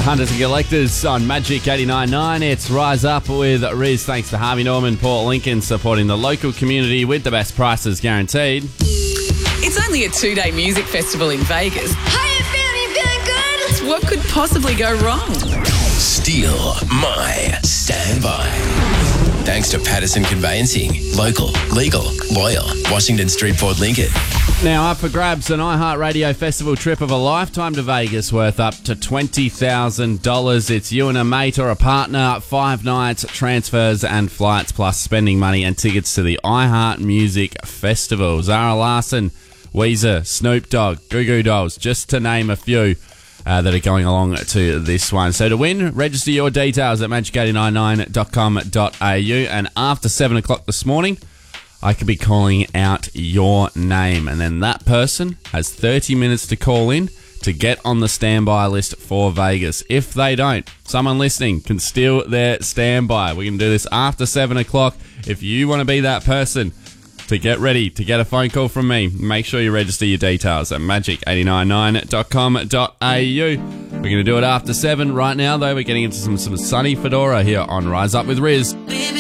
Hunters and Collectors on Magic 89.9. It's Rise Up with Riz. Thanks to Harvey Norman, Port Lincoln, supporting the local community with the best prices guaranteed. It's only a 2-day music festival in Vegas. How you feeling good? What could possibly go wrong? Steal my standby. Thanks to Patterson Conveyancing. Local, legal, loyal. Washington Street, Port Lincoln. Now up for grabs, an iHeartRadio Festival trip of a lifetime to Vegas worth up to $20,000. It's you and a mate or a partner, 5 nights, transfers and flights, plus spending money and tickets to the iHeart Music Festival. Zara Larsson, Weezer, Snoop Dogg, Goo Goo Dolls, just to name a few that are going along to this one. So to win, register your details at magic899.com.au, and after 7 o'clock this morning, I could be calling out your name, and then that person has 30 minutes to call in to get on the standby list for Vegas. If they don't, someone listening can steal their standby. We're going to do this after 7 o'clock. If you want to be that person to get ready to get a phone call from me, make sure you register your details at magic899.com.au. We're going to do it after 7. Right now, though, we're getting into some sunny Fedora here on Rise Up with Riz.